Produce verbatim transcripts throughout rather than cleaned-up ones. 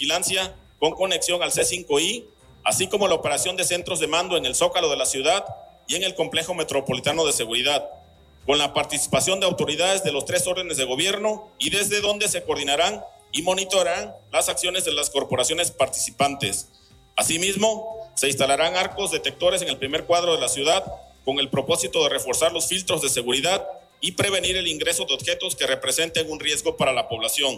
vigilancia con conexión al C cinco I, así como la operación de centros de mando en el Zócalo de la ciudad y en el Complejo Metropolitano de Seguridad, con la participación de autoridades de los tres órdenes de gobierno y desde donde se coordinarán y monitorarán las acciones de las corporaciones participantes. Asimismo, se instalarán arcos detectores en el primer cuadro de la ciudad con el propósito de reforzar los filtros de seguridad y prevenir el ingreso de objetos que representen un riesgo para la población.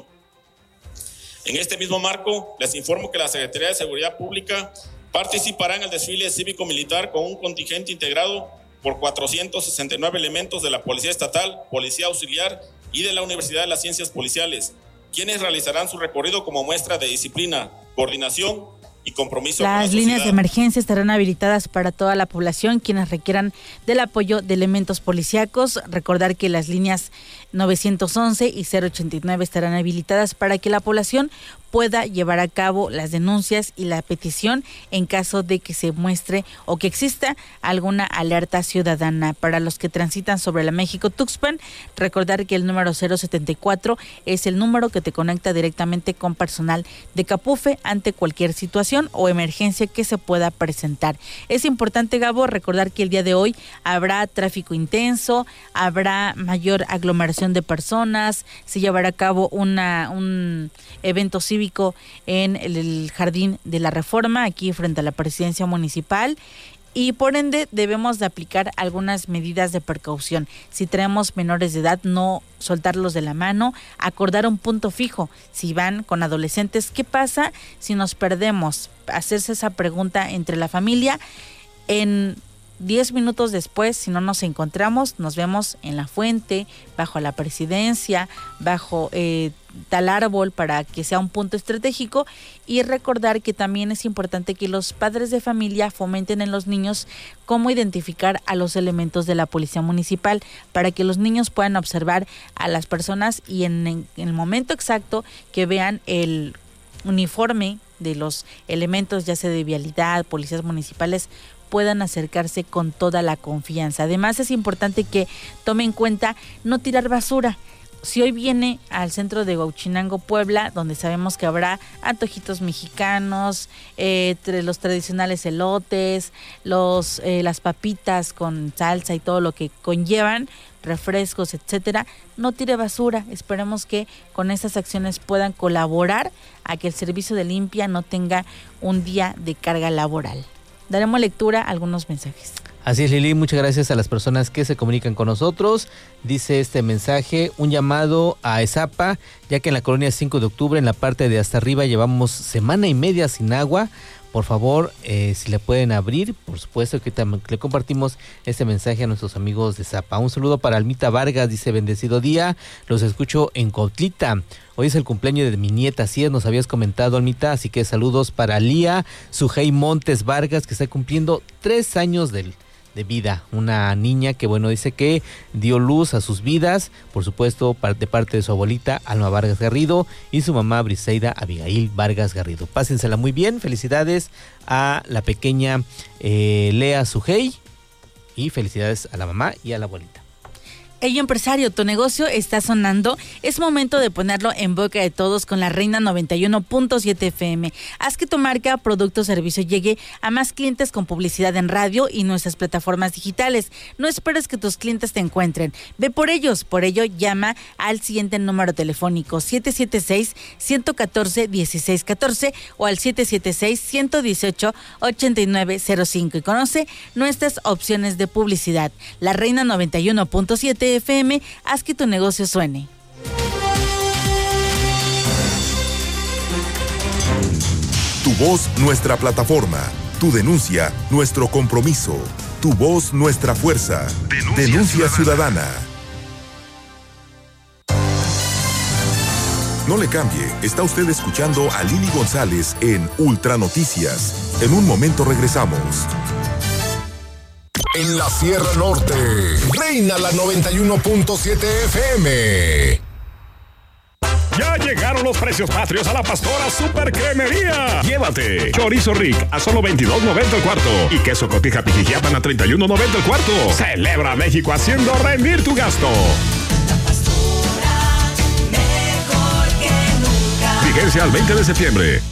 En este mismo marco, les informo que la Secretaría de Seguridad Pública participará en el desfile cívico-militar con un contingente integrado por cuatrocientos sesenta y nueve elementos de la Policía Estatal, Policía Auxiliar y de la Universidad de las Ciencias Policiales, quienes realizarán su recorrido como muestra de disciplina, coordinación y compromiso con la Las sociedad. líneas de emergencia estarán habilitadas para toda la población, quienes requieran del apoyo de elementos policíacos. Recordar que las líneas nueve once y cero ochenta y nueve estarán habilitadas para que la población pueda llevar a cabo las denuncias y la petición en caso de que se muestre o que exista alguna alerta ciudadana. Para los que transitan sobre la México-Tuxpan, recordar que el número cero setenta y cuatro es el número que te conecta directamente con personal de Capufe ante cualquier situación o emergencia que se pueda presentar. Es importante, Gabo, recordar que el día de hoy habrá tráfico intenso, habrá mayor aglomeración de personas, se llevará a cabo una un evento cívico en el, el Jardín de la Reforma, aquí frente a la Presidencia Municipal, y por ende debemos de aplicar algunas medidas de precaución. Si tenemos menores de edad, no soltarlos de la mano, acordar un punto fijo. Si van con adolescentes, ¿qué pasa si nos perdemos? Hacerse esa pregunta entre la familia. En diez minutos después, si no nos encontramos, nos vemos en la fuente, bajo la Presidencia, bajo eh, tal árbol, para que sea un punto estratégico. Y recordar que también es importante que los padres de familia fomenten en los niños cómo identificar a los elementos de la Policía Municipal, para que los niños puedan observar a las personas y en, en el momento exacto que vean el uniforme de los elementos, ya sea de vialidad, policías municipales, puedan acercarse con toda la confianza. Además, es importante que tome en cuenta no tirar basura. Si hoy viene al centro de Huauchinango, Puebla, donde sabemos que habrá antojitos mexicanos, eh, los tradicionales elotes, los eh, las papitas con salsa y todo lo que conllevan, refrescos, etcétera, no tire basura. Esperemos que con esas acciones puedan colaborar a que el servicio de limpia no tenga un día de carga laboral. Daremos lectura a algunos mensajes. Así es, Lili, muchas gracias a las personas que se comunican con nosotros. Dice este mensaje, un llamado a ESAPA, ya que en la colonia cinco de octubre, en la parte de hasta arriba, llevamos semana y media sin agua. Por favor, eh, si le pueden abrir, por supuesto que tam- le compartimos este mensaje a nuestros amigos de ESAPA. Un saludo para Almita Vargas, dice, bendecido día, los escucho en Cuautitlán. Hoy es el cumpleaños de mi nieta, así es, nos habías comentado, Almita, así que saludos para Lía Sujei Montes Vargas, que está cumpliendo tres años del de vida, una niña que, bueno, dice que dio luz a sus vidas, por supuesto, de parte de su abuelita Alma Vargas Garrido y su mamá Briseida Abigail Vargas Garrido. Pásensela muy bien, felicidades a la pequeña eh, Lea Sujei y felicidades a la mamá y a la abuelita. Hey, empresario, tu negocio está sonando. Es momento de ponerlo en boca de todos con la Reina noventa y uno punto siete F M. Haz que tu marca, producto o servicio llegue a más clientes con publicidad en radio y nuestras plataformas digitales. No esperes que tus clientes te encuentren. Ve por ellos. Por ello, llama al siguiente número telefónico siete siete seis, uno uno cuatro, uno seis uno cuatro o al siete siete seis, uno uno ocho, ocho nueve cero cinco y conoce nuestras opciones de publicidad. La Reina noventa y uno punto siete F M, haz que tu negocio suene. Tu voz, nuestra plataforma. Tu denuncia, nuestro compromiso. Tu voz, nuestra fuerza. Denuncia, denuncia ciudadana. ciudadana. No le cambie, está usted escuchando a Lili González en Ultra Noticias. En un momento regresamos. En la Sierra Norte, reina la noventa y uno punto siete F M. Ya llegaron los precios patrios a la Pastora Super Cremería. Llévate chorizo Rick a solo veintidós noventa el cuarto y queso Cotija Pijijiapan a treinta y uno noventa el cuarto. Celebra México haciendo rendir tu gasto. La Pastora, mejor que nunca. Vigencia al veinte de septiembre.